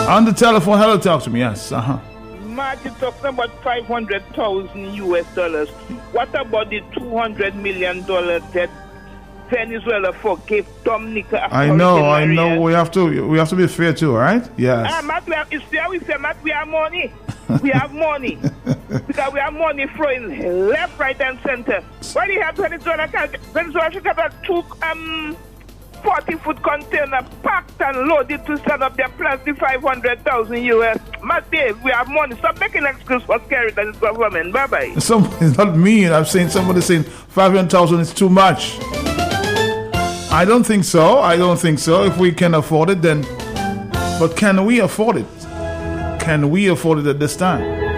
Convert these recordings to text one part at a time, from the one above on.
On the telephone, hello, talk to me. Yes. Mark, you're talking about $500,000 US. What about the $200 million that Venezuela forgave Dominica? I know. We have to be fair too, right? Yes. Matt, we have money. We have money. Because we have money flowing left, right, and center. Why do you have Venezuela? Venezuela should have a 40-foot container packed and loaded to set up their plans, the $500,000 US. Matt Dave, we have money. Stop making excuse for scary than the government. Bye-bye. It's not me. I'm saying somebody saying 500,000 is too much. I don't think so. If we can afford it, then. But can we afford it? Can we afford it at this time?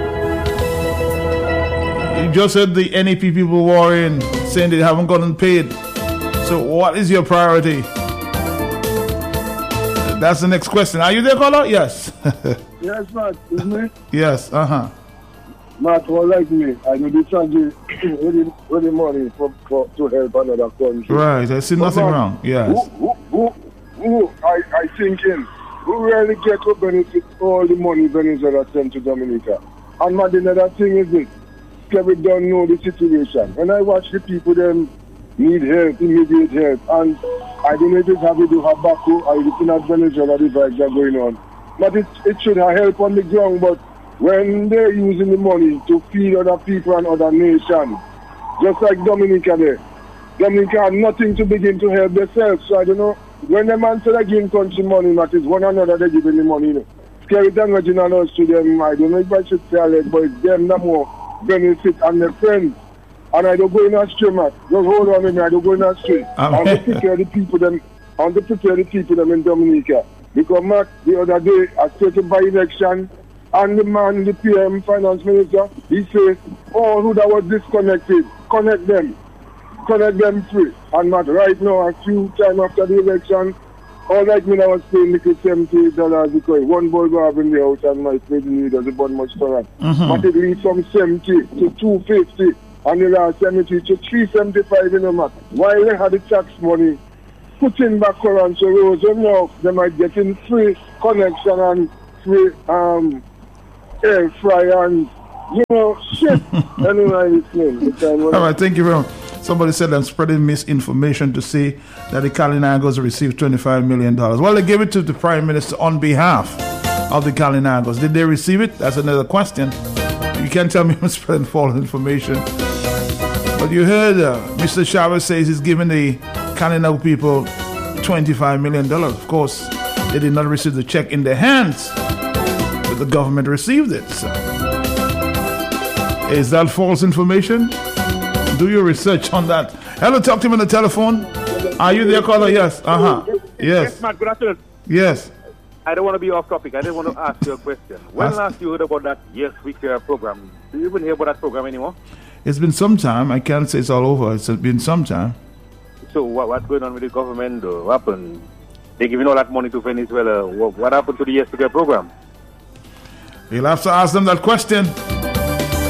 You just heard the NAP people worrying, saying they haven't gotten paid. So what is your priority? That's the next question. Are you there, caller? Yes. Yes, Matt. Isn't it? Yes. Matt, well, like me, I do this with the money to help another country. Right. I see nothing wrong. Yes. I thinking, who really get to benefit all the money Venezuela sent to Dominica? And Matt, another thing is this. We don't know the situation. When I watch the people, them need help, immediate help, and I don't know if it's having to do Habaku or looking at Venezuela, the vibes are going on. But it should have help on the ground, but when they're using the money to feed other people and other nations, just like Dominica there, Dominica had nothing to begin to help themselves. So I don't know, when the man said they give country money, that is one another they giving the money. You know. Scary and Reginald us to them, I don't know if I should tell it, but it's them that more benefit and their friends. And I don't go in astray, man. Just hold on with me, I don't go in astray. I want to prepare the people them in Dominica. Because Mark, the other day, I started by election, and the man, the PM, finance minister, he says, oh, who that was disconnected, connect them free. And Mark, right now, a few time after the election, all like me, I was paying like $70 because one boy go up in the house and my trading need doesn't burn much for that. But it leads from 70 to 250, and the last 70 to 375 in a month. While they had the tax money, putting back around so roads enough, they might get in free connection and free air fryer and shit. Anyway, all right, thank you very much. Somebody said I'm spreading misinformation to say that the Kalinagos received $25 million. Well, they gave it to the Prime Minister on behalf of the Kalinagos. Did they receive it? That's another question. You can't tell me I'm spreading false information. But you heard Mr. Chavez says he's giving the Kalinago people $25 million. Of course, they did not receive the check in their hands, but the government received it. So. Is that false information? Do your research on that. Hello, talk to me on the telephone. Are you there, caller? Yes. Yes. Matt, good afternoon. Yes. I don't want to be off topic. I didn't want to ask you a question. When last you heard about that Yes We Care program? Do you even hear about that program anymore? It's been some time. I can't say it's all over. It's been some time. So what's going on with the government? What happened? They're giving all that money to Venezuela. What happened to the Yes We Care program? You'll have to ask them that question.